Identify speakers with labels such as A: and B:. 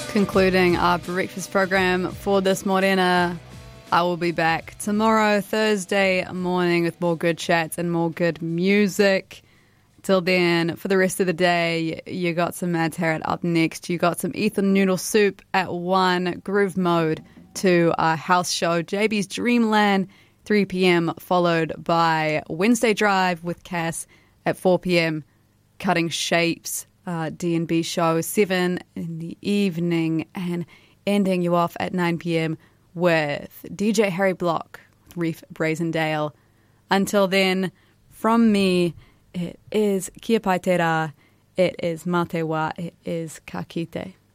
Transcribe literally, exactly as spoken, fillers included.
A: Concluding our breakfast program for this morena. I will be back tomorrow, Thursday morning, with more good chats and more good music. Till then, for the rest of the day, you got some Mads Harriet up next. You got some Ethan Noodle Soup at one, Groove Mode to our house show, J B's Dreamland, three p.m., followed by Wednesday Drive with Cass at four p.m., Cutting Shapes, uh, D and B show, seven in the evening, and ending you off at nine p.m. with D J Harry Block with Reef Brazendale. Until then, from me, it is Kia Paitera, it is Matewa, it is Kakite.